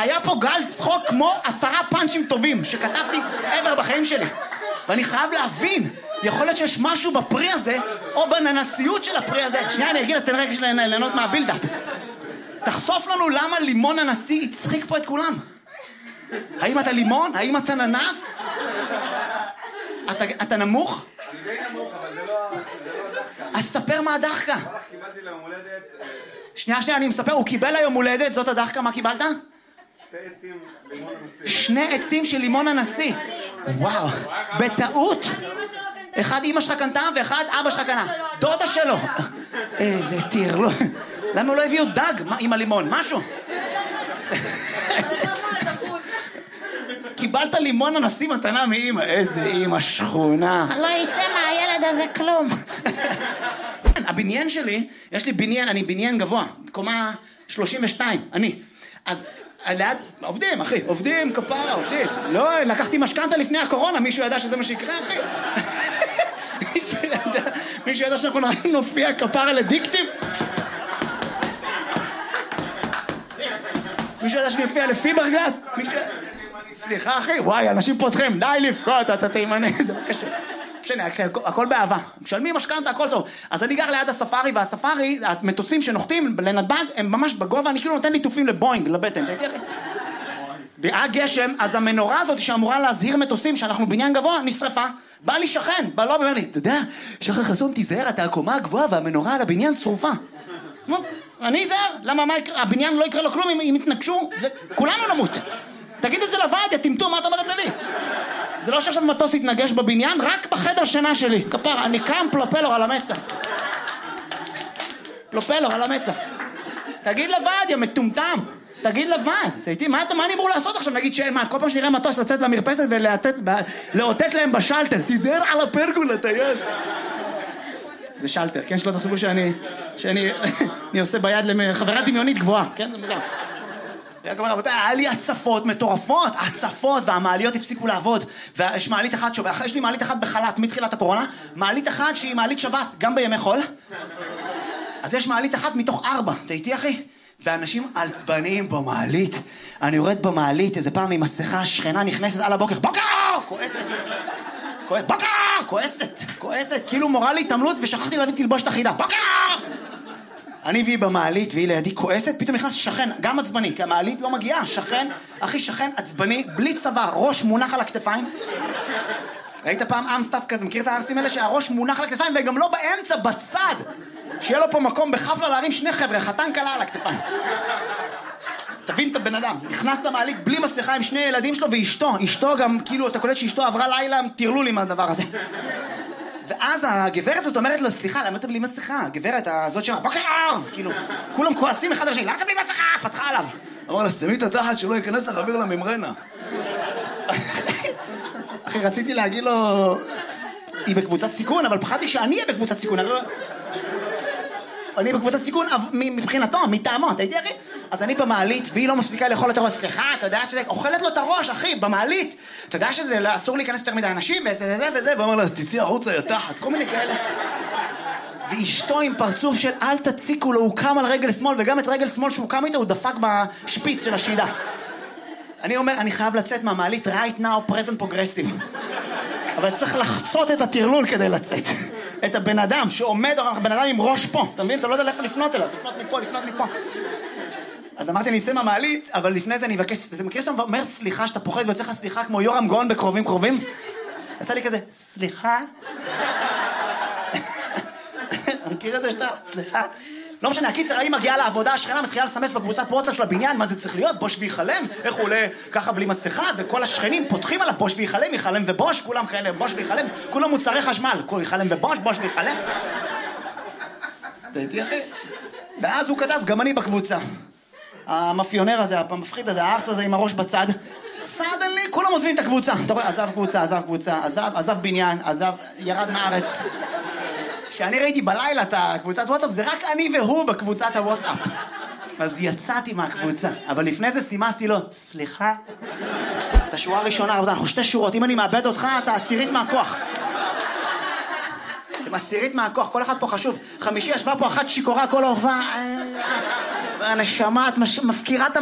היה פה גל צחוק כמו 10 פאנצ'ים טובים שכתבתי ever בחיים שלי. ואני חייב להבין, יכול להיות שיש משהו בפרי הזה, או בננסיות של הפרי הזה. שנייה, אני אגיד, אז תן רגע ליהנות מהבילדאפ. תחשוף לנו למה לימון הנשיא יצחיק פה את כולם. האם אתה לימון? האם אתה ננס? אתה נמוך? אני די נמוך, אבל זה לא הדחקה. אז ספר מה הדחקה. קיבלתי ליום הולדת... שנייה, אני מספר, הוא קיבל היום הולדת, זאת הדחקה, מה קיבלת? 2 עצים לימון הנשיא. 2 עצים של לימון הנשיא. וואו, בטעות. אחד אמא שלך קנתה ואחד אבא שלך קנה. דודה שלו. איזה טיר, למה הוא לא הביאו דג עם הלימון? משהו. קיבלת לימון הנשיא מתנה מאמא. איזה אמא שכונה. לא יצא מהילד הזה כלום. הבניין שלי, יש לי בניין, אני בניין גבוה, קומה 32, אני. אז ליד, עובדים אחי, עובדים כפרה, עובדים. לא, לקחתי משכנתה לפני הקורונה, מישהו ידע שזה מה שיקרה, אחי. מישהו ידע שאנחנו נופיע כפרה לדיקטים? מישהו ידע שאני אופיע לפיברגלס? סליחה אחי, וואי, אנשים פותחים, די לבכות, אתה תימנה, זה לא קשה. משנה, הכל באהבה. משלמים משכנתה, הכל טוב. אז אני גר ליד הספארי, והספארי, המטוסים שנוחתים לנתב"ג, הם ממש בגובה, אני כאילו נותן ליטופים לבוינג, לבטן. היה גשם, אז המנורה הזאת שאמורה להזהיר מטוסים שאנחנו בניין גבוה, נשרפה. בא לי שכן, בא לו ואומר לי, אתה יודע, שחר חסון תיזהר, אתה הקומה הגבוהה והמנורה על הבניין שרופה. אני אזהר, למה הבניין לא יקרה לו כלום אם יתנגשו? כולנו נמות. תגיד את זה לוועד, טמטום, מה אתה אומר את זה לי? זה לא שעכשיו מטוס יתנגש בבניין, רק בחדר שינה שלי. כפר, אני קם פלופלור על המצח. פלופלור על המצח. תגיד לוועד, יא מטומטם. תגיד לוועד. מה אני אמור לעשות עכשיו? נגיד מה, כל פעם שנראה מטוס לצאת למרפסת ולאותת להם בשלטר. תיזהר על הפרגולה, טייס. זה שלטר, כן? שלא תחשבו שאני עושה ביד לחברה דמיונית גבוהה. כן? זה מזל. היה לי הצפות מטורפות, הצפות, והמעליות הפסיקו לעבוד. ויש מעלית אחת יש לי מעלית אחת בחל"ת מתחילת הקורונה, מעלית אחת שהיא מעלית שבת, גם בימי חול. אז יש מעלית אחת מתוך 4, אתה איתי אחי? ואנשים עצבניים במעלית. אני יורד במעלית, איזה פעם עם מסכה, שכנה נכנסת על הבוקר, בוקר! כועסת. בוקר! כועסת. כאילו מורה לי התעמלות ושכחתי להביא תלבושת אחידה. בוקר! אני והיא במעלית, והיא לידי כועסת, פתאום נכנס שכן, גם עצבני, כי המעלית לא מגיעה, שכן, אחי שכן עצבני, בלי צבא, ראש מונח על הכתפיים. ראית פעם אמסטאפ כזה, מכיר את הארסים האלה שהראש מונח על הכתפיים, וגם לא באמצע, בצד, שיהיה לו פה מקום בחפלה להרים 2 חבר'ה, חתן קלה על הכתפיים. תבין את הבן אדם, נכנס למעלית בלי מסכה עם 2 ילדים שלו, ואשתו גם, כאילו, אתה קולט שאשתו עברה לילה, תירלו לי מהדבר הזה. ואז הגברת הזאת אומרת לו, סליחה, למה אתה בלי מסכה? הגברת הזאת שאומרת, בוקר! כאילו, כולם כועסים אחד על השני, למה אתה בלי מסכה? פתחה עליו. אמר לה, שמי את התחת שלא ייכנס לך אוויר לממרנה. אחי, רציתי להגיד לו, היא בקבוצת סיכון, אבל פחדתי שאני אהיה בקבוצת סיכון. אני בקבוצת סיכון מבחינתו, מטעמו, אתה יודע אחי? אז אני במעלית, והיא לא מפסיקה לאכול את הראש. סליחה, אתה יודע שזה אוכלת לו את הראש, אחי, במעלית. אתה יודע שזה אסור להיכנס יותר מדי אנשים, וזה, ואומר לה, אז תצאי החוצה, יתחת, כל מיני כאלה. ואשתו עם פרצוף של אל תציקו לו, הוא קם על רגל שמאל, וגם את רגל שמאל שהוא קם איתה, הוא דפק בשפיץ של השידה. אני אומר, אני חייב לצאת מהמעלית, right now, present progressive. אבל צריך לחצות את הטרלול כדי לצאת. את הבן אדם שעומד, הבן אדם עם ראש פה, אתה מבין? אתה לא יודע איך לפנות אליו, לפנות מפה. אז אמרתי, אני אצא מהמעלית, אבל לפני זה אני אבקש, אתה מכיר שאתה אומר סליחה, שאתה פוחד ויוצא לך סליחה כמו יורם גאון בקרובים? יצא לי כזה, סליחה? מכיר את זה שאתה, סליחה? לא משנה, הקיצר, היא מגיעה לעבודה, השכנה מתחילה לסמס בקבוצת וואטסאפ של הבניין, מה זה צריך להיות? בוש ויחלם? איך הוא עולה ככה בלי מסכה? וכל השכנים פותחים עליו בוש ויחלם, יחלם ובוש, כולם כאלה, בוש ויחלם, כולם מוצרי חשמל, כל יחלם ובוש, בוש ויחלם. אתה איתי אחי? ואז הוא כתב, גם אני בקבוצה. המאפיונר הזה, המפחיד הזה, הארס הזה עם הראש בצד. סדנלי, כולם עוזבים את הקבוצה. אתה רואה, עזב בניין, ירד מארץ. כשאני ראיתי בלילה את הקבוצת וואטסאפ, זה רק אני והוא בקבוצת הוואטסאפ. אז יצאתי מהקבוצה, אבל לפני זה סימסתי לו, סליחה? את השורה הראשונה, אנחנו 2 שורות, אם אני מאבד אותך, אתה 10 מהכוח. אתם 10 מהכוח, כל אחד פה חשוב. 5 ישבה פה אחת שיקורה כל אורבה, הנשמה, את מפקירה את